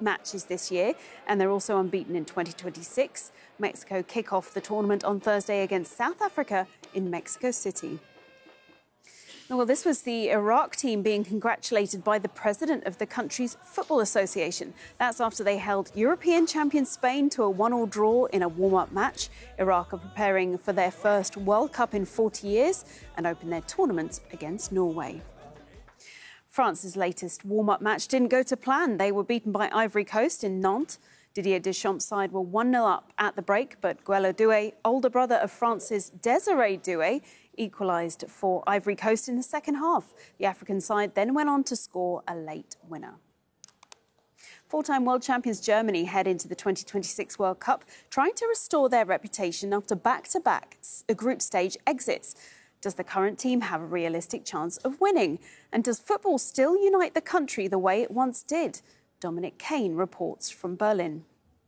matches this year, and they're also unbeaten in 2026. Mexico kick off the tournament on Thursday against South Africa in Mexico City. Well, this was the Iraq team being congratulated by the president of the country's football association. That's after they held European champion Spain to a 1-1 draw in a warm-up match. Iraq are preparing for their first World Cup in 40 years and open their tournament against Norway. France's latest warm-up match didn't go to plan. They were beaten by Ivory Coast in Nantes. Didier Deschamps' side were 1-0 up at the break, but Guelo Doué, older brother of France's Désiré Doué, equalised for Ivory Coast in the second half. The African side then went on to score a late winner. Four-time world champions Germany head into the 2026 World Cup, trying to restore their reputation after back-to-back group stage exits. Does the current team have a realistic chance of winning? And does football still unite the country the way it once did? Dominic Kane reports from Berlin.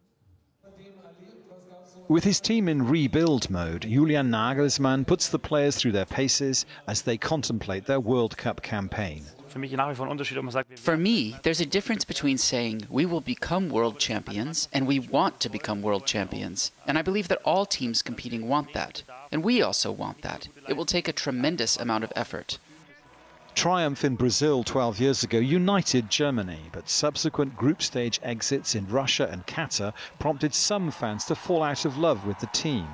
With his team in rebuild mode, Julian Nagelsmann puts the players through their paces as they contemplate their World Cup campaign. For me, there's a difference between saying we will become world champions and we want to become world champions. And I believe that all teams competing want that. And we also want that. It will take a tremendous amount of effort. Triumph in Brazil 12 years ago united Germany, but subsequent group stage exits in Russia and Qatar prompted some fans to fall out of love with the team.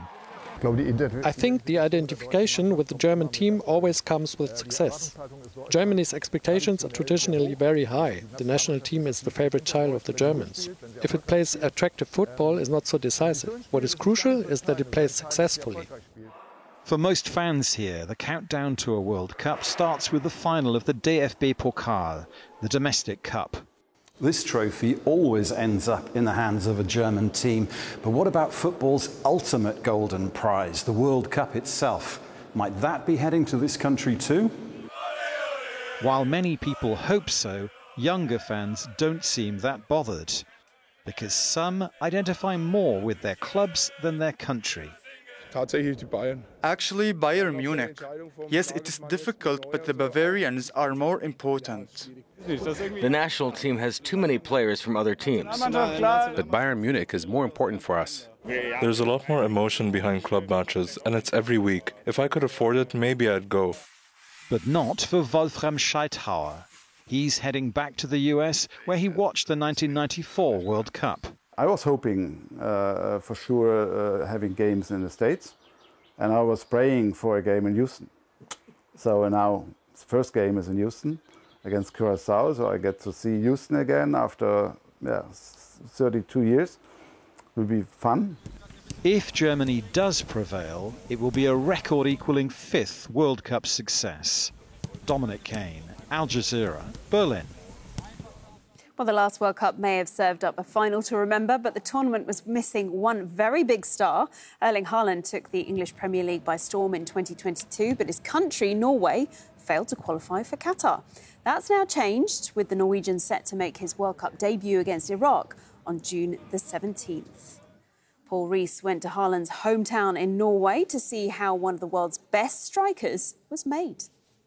I think the identification with the German team always comes with success. Germany's expectations are traditionally very high. The national team is the favorite child of the Germans. If it plays attractive football, it's not so decisive. What is crucial is that it plays successfully. For most fans here, the countdown to a World Cup starts with the final of the DFB Pokal, the domestic cup. This trophy always ends up in the hands of a German team. But what about football's ultimate golden prize, the World Cup itself? Might that be heading to this country too? While many people hope so, younger fans don't seem that bothered, because some identify more with their clubs than their country. Actually, Bayern Munich. Yes, it is difficult, but the Bavarians are more important. The national team has too many players from other teams. But Bayern Munich is more important for us. There's a lot more emotion behind club matches, and it's every week. If I could afford it, maybe I'd go. But not for Wolfram Scheithauer. He's heading back to the US, where he watched the 1994 World Cup. I was hoping for sure having games in the States, and I was praying for a game in Houston. So now the first game is in Houston against Curaçao, so I get to see Houston again after 32 years. It will be fun. If Germany does prevail, it will be a record-equaling 5th World Cup success. Dominic Kane, Al Jazeera, Berlin. Well, the last World Cup may have served up a final to remember, but the tournament was missing one very big star. Erling Haaland took the English Premier League by storm in 2022, but his country, Norway, failed to qualify for Qatar. That's now changed, with the Norwegian set to make his World Cup debut against Iraq on June the 17th. Paul Rees went to Haaland's hometown in Norway to see how one of the world's best strikers was made.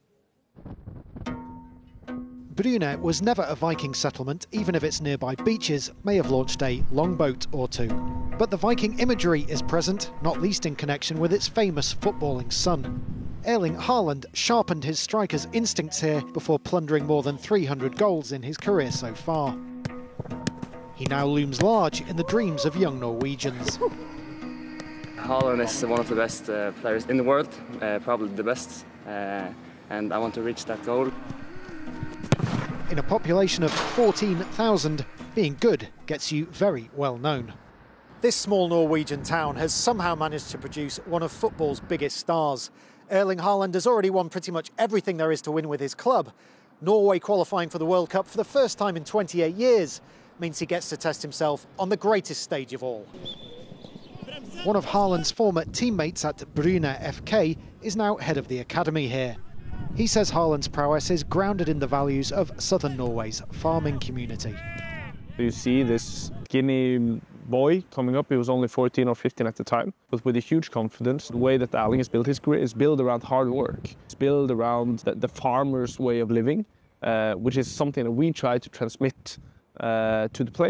Bryne was never a Viking settlement, even if its nearby beaches may have launched a longboat or two. But the Viking imagery is present, not least in connection with its famous footballing son. Erling Haaland sharpened his striker's instincts here before plundering more than 300 goals in his career so far. He now looms large in the dreams of young Norwegians. Haaland is one of the best players in the world, probably the best, and I want to reach that goal. In a population of 14,000, being good gets you very well known. This small Norwegian town has somehow managed to produce one of football's biggest stars. Erling Haaland has already won pretty much everything there is to win with his club. Norway qualifying for the World Cup for the first time in 28 years means he gets to test himself on the greatest stage of all. One of Haaland's former teammates at Bryne FK is now head of the academy here. He says Haaland's prowess is grounded in the values of southern Norway's farming community. You see this skinny boy coming up, he was only 14 or 15 at the time, but with a huge confidence. The way that Erling has built his career is built around hard work. It's built around the farmer's way of living, which is something that we try to transmit to the players.